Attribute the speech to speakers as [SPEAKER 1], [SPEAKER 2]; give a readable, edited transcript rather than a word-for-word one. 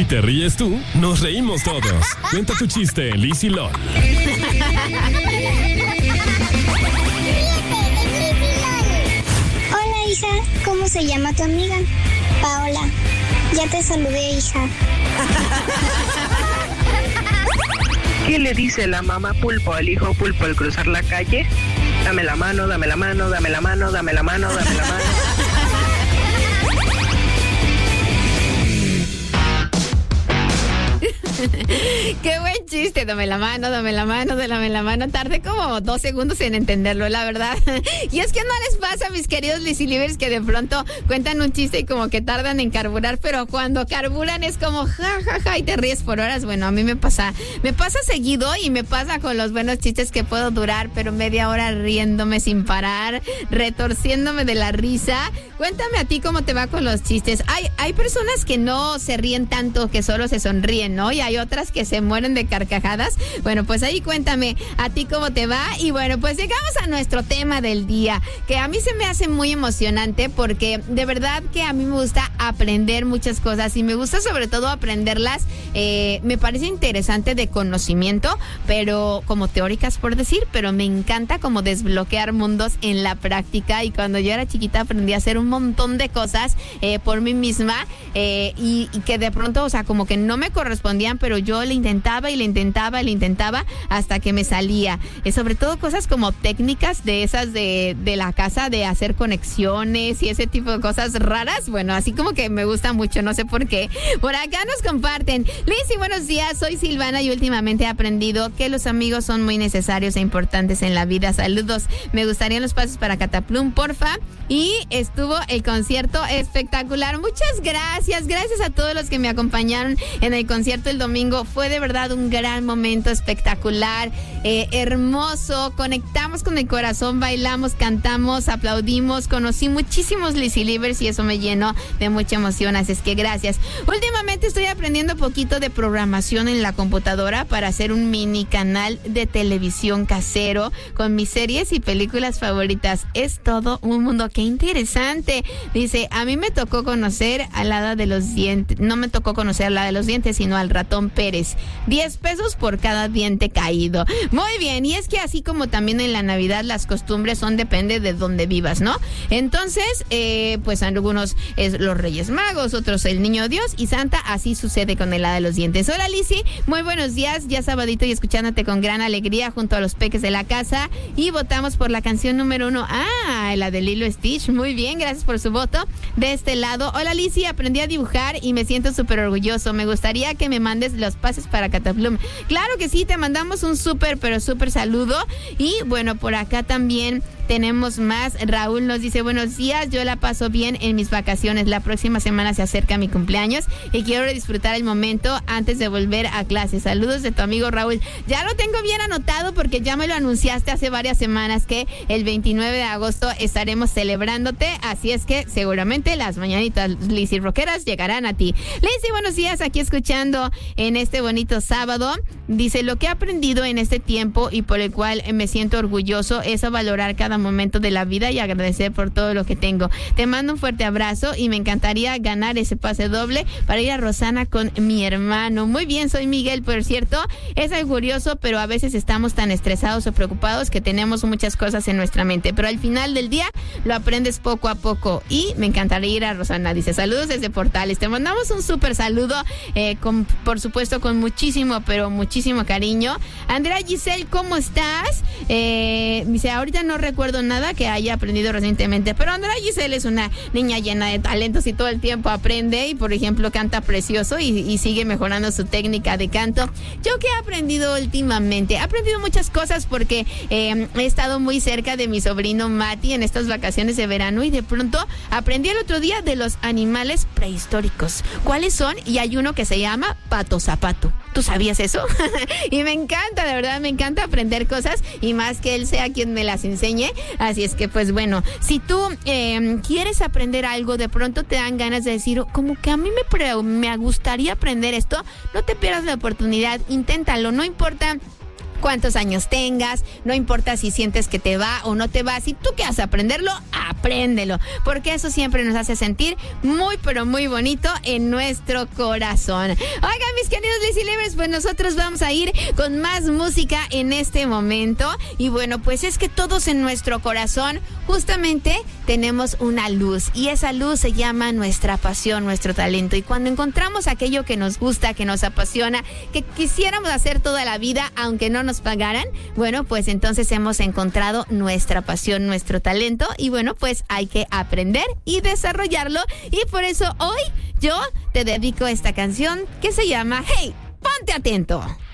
[SPEAKER 1] Si te ríes tú, nos reímos todos. Cuenta tu chiste en Liz y LOL.
[SPEAKER 2] Hola, hija. ¿Cómo se llama tu amiga? Paola. Ya te saludé, hija.
[SPEAKER 3] ¿Qué le dice la mamá pulpo al hijo pulpo al cruzar la calle? Dame la mano, dame la mano, dame la mano, dame la mano, dame la mano.
[SPEAKER 4] Qué buen chiste, dame la mano, dame la mano, dame la mano. Tardé como 2 segundos en entenderlo, la verdad. Y es que no les pasa, mis queridos Lizzy Livers, que de pronto cuentan un chiste y como que tardan en carburar, pero cuando carburan es como ja, ja, ja, y te ríes por horas. Bueno, a mí me pasa seguido y me pasa con los buenos chistes que puedo durar, pero media hora riéndome sin parar, retorciéndome de la risa. Cuéntame a ti cómo te va con los chistes. Hay personas que no se ríen tanto, que solo se sonríen, ¿no? Y hay otras que se mueren de carcajadas. Bueno, pues ahí cuéntame a ti cómo te va. Y bueno, pues llegamos a nuestro tema del día, que a mí se me hace muy emocionante porque de verdad que a mí me gusta aprender muchas cosas y me gusta sobre todo aprenderlas. Me parece interesante de conocimiento, pero como teóricas por decir, pero me encanta como desbloquear mundos en la práctica. Y cuando yo era chiquita aprendí a hacer un montón de cosas por mí misma y que de pronto, o sea, como que no me correspondían, pero yo le intentaba hasta que me salía. Sobre todo cosas como técnicas de esas de la casa, de hacer conexiones y ese tipo de cosas raras. Bueno, así como que me gusta mucho, no sé por qué. Por acá nos comparten: Lizzy, buenos días, soy Silvana y últimamente he aprendido que los amigos son muy necesarios e importantes en la vida. Saludos, me gustarían los pasos para Cataplum, porfa. Y estuvo el concierto espectacular. Muchas gracias a todos los que me acompañaron en el concierto el domingo. Fue de verdad un gran momento, espectacular, hermoso. Conectamos con el corazón, bailamos, cantamos, aplaudimos, conocí muchísimos Lizzy Livers y eso me llenó de mucha emoción, así es que gracias. Últimamente estoy aprendiendo poquito de programación en la computadora para hacer un mini canal de televisión casero con mis series y películas favoritas. Es todo un mundo. Qué interesante. Dice, a mí me tocó conocer al hada de los dientes. No me tocó conocer al hada de los dientes, sino al ratón Pérez. 10 pesos por cada diente caído. Muy bien, y es que así como también en la Navidad las costumbres son depende de dónde vivas, ¿no? Entonces, pues algunos es los Reyes Magos, otros el Niño Dios y Santa. Así sucede con el hada de los dientes. Hola, Lizzy, muy buenos días. Ya sabadito y escuchándote con gran alegría junto a los peques de la casa. Y votamos por la canción número 1. La de Lilo Stitch. Muy bien, gracias por su voto. De este lado, hola Lizzy, aprendí a dibujar y me siento súper orgulloso. Me gustaría que me mandes los pases para Cataplum. Claro que sí, te mandamos un súper, pero súper saludo. Y bueno, por acá también tenemos más. Raúl nos dice, buenos días, yo la paso bien en mis vacaciones. La próxima semana se acerca mi cumpleaños y quiero disfrutar el momento antes de volver a clase. Saludos de tu amigo Raúl. Ya lo tengo bien anotado porque ya me lo anunciaste hace varias semanas que el 29 de agosto estaremos celebrándote, así es que seguramente las mañanitas Lizzy Rockeras llegarán a ti. Lizzy, buenos días, aquí escuchando en este bonito sábado. Dice, lo que he aprendido en este tiempo y por el cual me siento orgulloso es a valorar cada momento de la vida y agradecer por todo lo que tengo. Te mando un fuerte abrazo y me encantaría ganar ese pase doble para ir a Rosana con mi hermano. Muy bien, soy Miguel, por cierto. Es algo curioso, pero a veces estamos tan estresados o preocupados que tenemos muchas cosas en nuestra mente, pero al final del día lo aprendes poco a poco y me encantaría ir a Rosana. Dice, saludos desde Portales. Te mandamos un súper saludo, por supuesto con muchísimo, pero muchísimo cariño. Andrea Giselle, ¿cómo estás? Dice, ahorita no recuerdo nada que haya aprendido recientemente, pero Andrea Giselle es una niña llena de talentos y todo el tiempo aprende y por ejemplo canta precioso y sigue mejorando su técnica de canto. ¿Yo qué he aprendido últimamente? He aprendido muchas cosas porque he estado muy cerca de mi sobrino Mati en estas vacaciones de verano y de pronto aprendí el otro día de los animales prehistóricos. ¿Cuáles son? Y hay uno que se llama pato zapato. ¿Tú sabías eso? Y me encanta, de verdad, me encanta aprender cosas y más que él sea quien me las enseñe. Así es que, pues bueno, si tú quieres aprender algo, de pronto te dan ganas de decir, como que a mí me gustaría aprender esto, no te pierdas la oportunidad, inténtalo, no importa cuántos años tengas, no importa si sientes que te va o no te va, si tú quieres aprenderlo, apréndelo, porque eso siempre nos hace sentir muy, pero muy bonito en nuestro corazón. Oigan, mis queridos Lizzy Livers, pues nosotros vamos a ir con más música en este momento. Y bueno, pues es que todos en nuestro corazón justamente tenemos una luz, y esa luz se llama nuestra pasión, nuestro talento. Y cuando encontramos aquello que nos gusta, que nos apasiona, que quisiéramos hacer toda la vida aunque no nos pagaran, bueno, pues entonces hemos encontrado nuestra pasión, nuestro talento, y bueno, pues hay que aprender y desarrollarlo. Y por eso hoy yo te dedico esta canción que se llama Hey, ponte atento.